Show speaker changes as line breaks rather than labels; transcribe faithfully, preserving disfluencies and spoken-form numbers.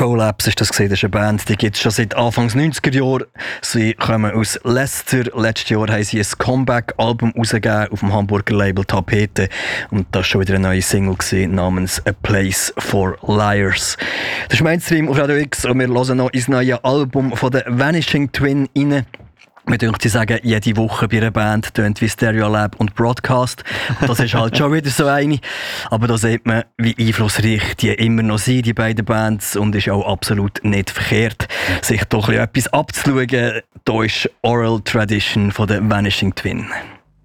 Prolapse ist das gesehen, das ist eine Band, die gibt es schon seit Anfang neunziger Jahren. Sie kommen aus Leicester. Letztes Jahr haben sie ein Comeback-Album rausgegeben auf dem Hamburger Label Tapete. Und das war schon wieder eine neue Single gewesen, namens A Place for Liars. Das ist Mainstream auf Radio X und wir hören noch ins neue Album von der Vanishing Twin rein. Wir dürfen sagen, jede Woche bei einer Band tönt wie Stereolab und Broadcast. Und das ist halt schon wieder so eine. Aber da sieht man, wie einflussreich die immer noch sind, die beiden Bands. Und ist auch absolut nicht verkehrt, sich doch etwas abzuschauen. Da ist Oral Tradition von der Vanishing Twin.